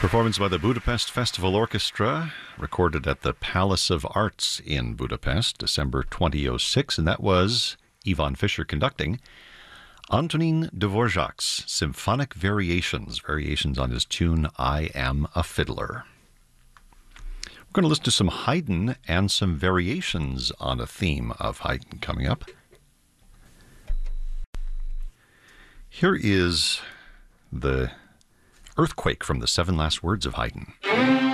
Performance by the Budapest Festival Orchestra, recorded at the Palace of Arts in Budapest, December 2006, and that was Ivan Fischer conducting. Antonin Dvorak's Symphonic Variations on his tune I Am a Fiddler. We're going to listen to some Haydn and some variations on a theme of Haydn coming up. Here is the Earthquake from the Seven Last Words of Haydn.